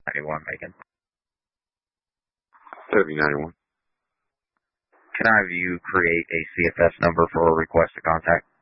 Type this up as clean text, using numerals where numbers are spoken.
91 Macon. 3091. Can I have you create a CFS number for a request to contact?